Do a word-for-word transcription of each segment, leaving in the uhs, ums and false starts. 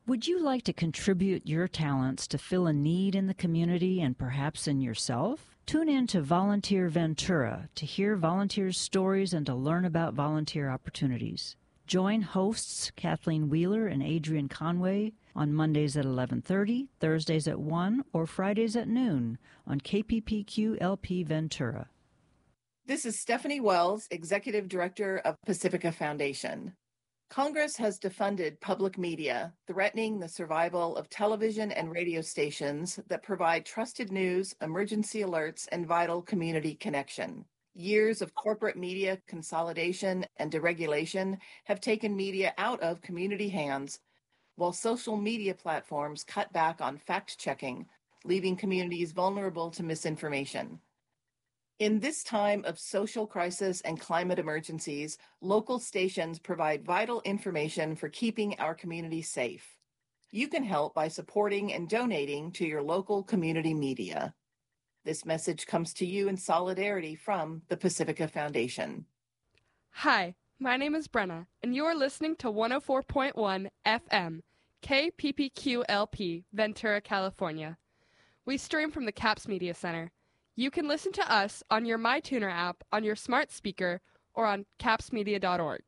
Would you like to contribute your talents to fill a need in the community and perhaps in yourself? Tune in to Volunteer Ventura to hear volunteers' stories and to learn about volunteer opportunities. Join hosts Kathleen Wheeler and Adrian Conway on Mondays at eleven thirty, Thursdays at one, or Fridays at noon on K P P Q L P Ventura. This is Stephanie Wells, Executive Director of Pacifica Foundation. Congress has defunded public media, threatening the survival of television and radio stations that provide trusted news, emergency alerts, and vital community connection. Years of corporate media consolidation and deregulation have taken media out of community hands, while social media platforms cut back on fact-checking, leaving communities vulnerable to misinformation. In this time of social crisis and climate emergencies, local stations provide vital information for keeping our communities safe. You can help by supporting and donating to your local community media. This message comes to you in solidarity from the Pacifica Foundation. Hi, my name is Brenna, and you're listening to one oh four point one F M, K P P Q L P, Ventura, California. We stream from the CAPS Media Center. You can listen to us on your MyTuner app on your smart speaker or on caps media dot org.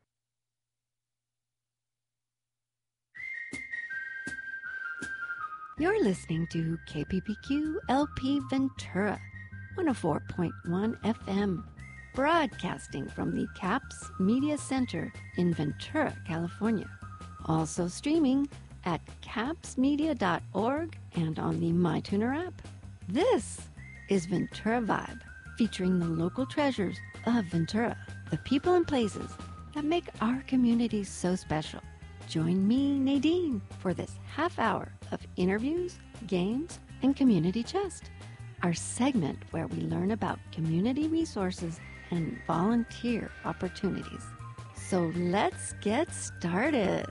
You're listening to K P P Q L P Ventura, one oh four point one F M, broadcasting from the CAPS Media Center in Ventura, California. Also streaming at caps media dot org and on the MyTuner app. This is Ventura Vibe, featuring the local treasures of Ventura, the people and places that make our communities so special. Join me, Nadine, for this half hour of interviews, games, and community chest, our segment where we learn about community resources and volunteer opportunities. So let's get started.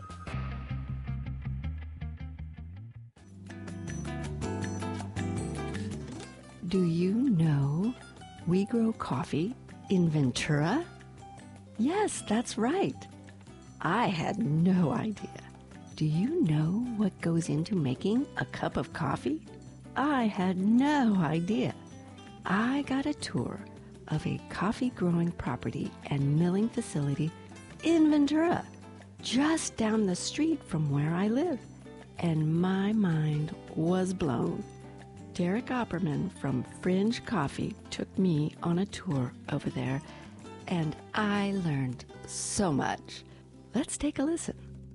Do you know we grow coffee in Ventura? Yes, that's right. I had no idea. Do you know what goes into making a cup of coffee? I had no idea. I got a tour of a coffee growing property and milling facility in Ventura, just down the street from where I live, and my mind was blown. Derek Opperman from Fringe Coffee took me on a tour over there, and I learned so much. Let's take a listen.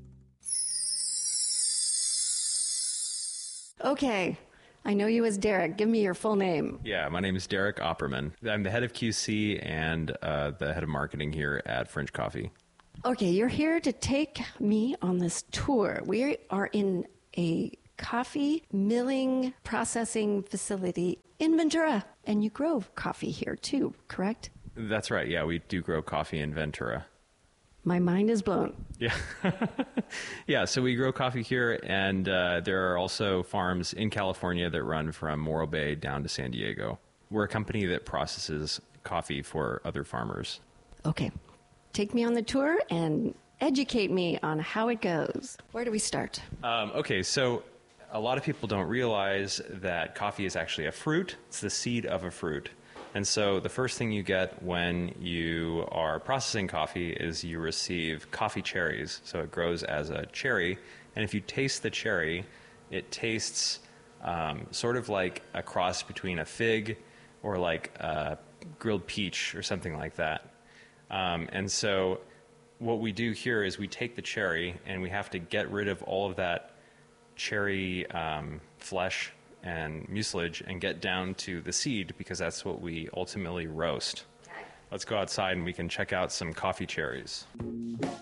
Okay, I know you as Derek. Give me your full name. Yeah, my name is Derek Opperman. I'm the head of Q C and uh, the head of marketing here at Fringe Coffee. Okay, you're here to take me on this tour. We are in a coffee milling processing facility in Ventura, and you grow coffee here too, correct? That's right. Yeah, we do grow coffee in Ventura. My mind is blown. Yeah. Yeah, so we grow coffee here, and uh, there are also farms in California that run from Morro Bay down to San Diego. We're a company that processes coffee for other farmers. Okay. Take me on the tour and educate me on how it goes. Where do we start? Um, okay, so a lot of people don't realize that coffee is actually a fruit. It's the seed of a fruit. And so the first thing you get when you are processing coffee is you receive coffee cherries. So it grows as a cherry. And if you taste the cherry, it tastes um, sort of like a cross between a fig or like a grilled peach or something like that. Um, and so what we do here is we take the cherry and we have to get rid of all of that cherry um, flesh and mucilage and get down to the seed, because that's what we ultimately roast. Let's go outside and we can check out some coffee cherries.